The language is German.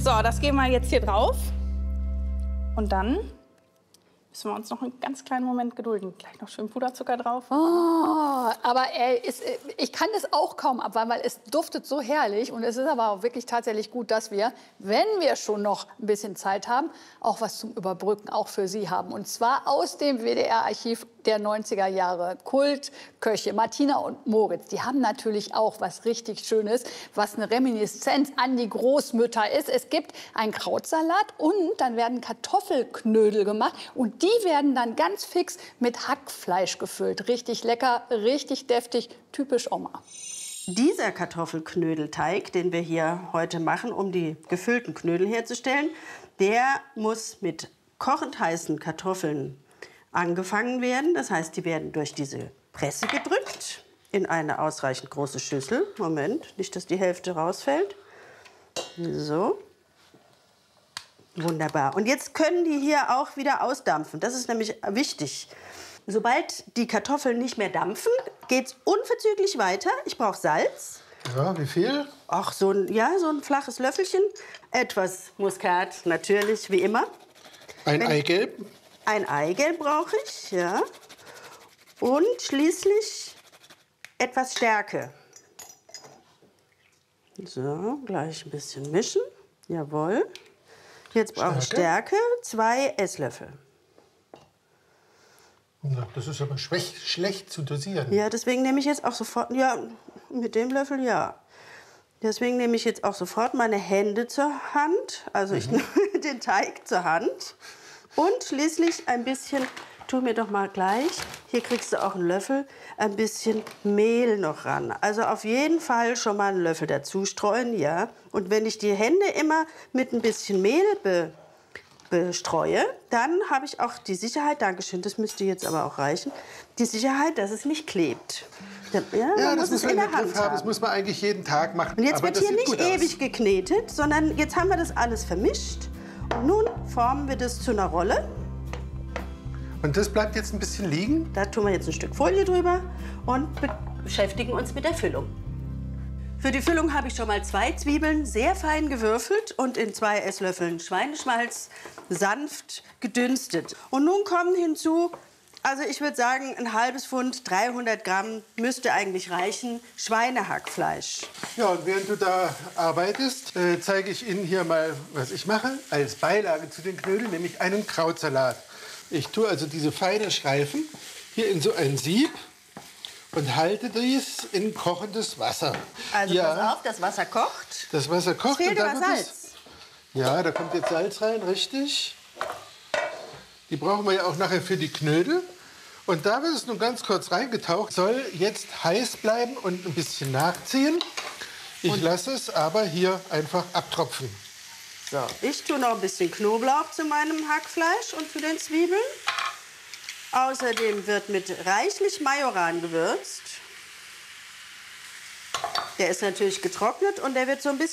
So, das geben wir jetzt hier drauf. Und dann müssen wir uns noch einen ganz kleinen Moment gedulden. Gleich noch schön Puderzucker drauf. Oh, aber ich kann es auch kaum abwarten, weil es duftet so herrlich. Und es ist aber auch wirklich tatsächlich gut, dass wir, wenn wir schon noch ein bisschen Zeit haben, auch was zum Überbrücken, auch für Sie haben. Und zwar aus dem WDR-Archiv der 90er Jahre. Kultköche Martina und Moritz, die haben natürlich auch was richtig Schönes, was eine Reminiszenz an die Großmütter ist. Es gibt einen Krautsalat und dann werden Kartoffelknödel gemacht. Und die werden dann ganz fix mit Hackfleisch gefüllt. Richtig lecker, richtig deftig, typisch Oma. Dieser Kartoffelknödelteig, den wir hier heute machen, um die gefüllten Knödel herzustellen, der muss mit kochend heißen Kartoffeln angefangen werden. Das heißt, die werden durch diese Presse gedrückt in eine ausreichend große Schüssel. Moment, nicht, dass die Hälfte rausfällt. So. Wunderbar. Und jetzt können die hier auch wieder ausdampfen. Das ist nämlich wichtig. Sobald die Kartoffeln nicht mehr dampfen, geht es unverzüglich weiter. Ich brauche Salz. Ja, wie viel? Ach, so ein flaches Löffelchen. Etwas Muskat, natürlich, wie immer. Ein Eigelb? Ein Eigelb brauche ich, ja. Und schließlich etwas Stärke. So, gleich ein bisschen mischen. Jawohl. Jetzt brauche ich Stärke, 2 Esslöffel. Na, das ist aber schlecht zu dosieren. Ja, deswegen nehme ich jetzt auch sofort, ja, mit dem Löffel, ja. Deswegen nehme ich jetzt auch sofort meine Hände zur Hand. Also ich nehme den Teig zur Hand. Und schließlich ein bisschen, tu mir doch mal gleich, hier kriegst du auch einen Löffel, ein bisschen Mehl noch ran. Also auf jeden Fall schon mal einen Löffel dazu streuen, ja. Und wenn ich die Hände immer mit ein bisschen Mehl bestreue, dann habe ich auch die Sicherheit, Dankeschön, das müsste jetzt aber auch reichen, die Sicherheit, dass es nicht klebt. Ja, das muss man in der Hand haben. Das muss man eigentlich jeden Tag machen. Und jetzt aber wird hier nicht ewig geknetet, sondern jetzt haben wir das alles vermischt. Und nun formen wir das zu einer Rolle. Und das bleibt jetzt ein bisschen liegen? Da tun wir jetzt ein Stück Folie drüber und beschäftigen uns mit der Füllung. Für die Füllung habe ich schon mal 2 Zwiebeln sehr fein gewürfelt und in 2 Esslöffeln Schweineschmalz sanft gedünstet. Und nun kommen hinzu, also ich würde sagen, ein halbes Pfund, 300 Gramm müsste eigentlich reichen, Schweinehackfleisch. Ja, und während du da arbeitest, zeige ich Ihnen hier mal, was ich mache. Als Beilage zu den Knödeln, nämlich einen Krautsalat. Ich tue also diese feinen Streifen hier in so ein Sieb und halte dies in kochendes Wasser. Also ja, pass auf, das Wasser kocht. Das Wasser kocht. Es fehlt und aber Salz. Ja, da kommt jetzt Salz rein, richtig. Die brauchen wir ja auch nachher für die Knödel. Und da wird es nun ganz kurz reingetaucht. Soll jetzt heiß bleiben und ein bisschen nachziehen. Ich lasse es aber hier einfach abtropfen. So, ich tue noch ein bisschen Knoblauch zu meinem Hackfleisch und zu den Zwiebeln. Außerdem wird mit reichlich Majoran gewürzt. Der ist natürlich getrocknet und der wird so ein bisschen